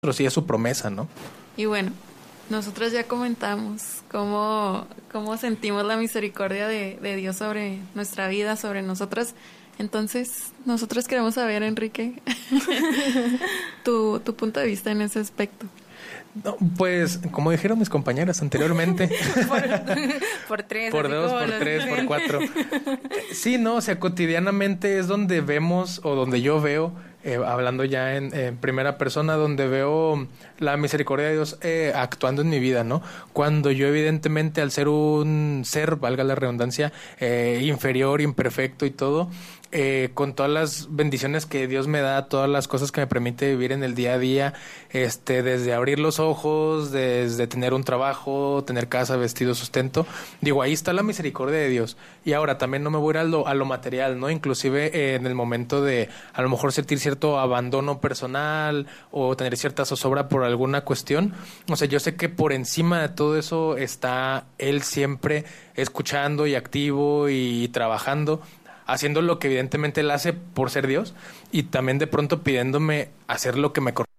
sí es su promesa, ¿no? Y bueno, nosotros ya comentamos cómo sentimos la misericordia de Dios sobre nuestra vida, sobre nosotras. Entonces, nosotros queremos saber, Enrique, tu punto de vista en ese aspecto. No, pues, como dijeron mis compañeras anteriormente, por tres, por dos, por tres, por cuatro. Sí, no, o sea, cotidianamente es donde vemos o donde yo veo, hablando ya en primera persona, donde veo la misericordia de Dios actuando en mi vida, ¿no? Cuando yo evidentemente al ser un ser, valga la redundancia, inferior, imperfecto y todo, con todas las bendiciones que Dios me da, todas las cosas que me permite vivir en el día a día, desde abrir los ojos, desde tener un trabajo, tener casa, vestido, sustento, digo, ahí está la misericordia de Dios. Y ahora también no me voy a ir a lo material, ¿no? Inclusive en el momento de a lo mejor sentir cierto abandono personal o tener cierta zozobra por alguna cuestión, o sea, yo sé que por encima de todo eso está Él siempre escuchando y activo y trabajando, haciendo lo que evidentemente Él hace por ser Dios y también de pronto pidiéndome hacer lo que me corresponde.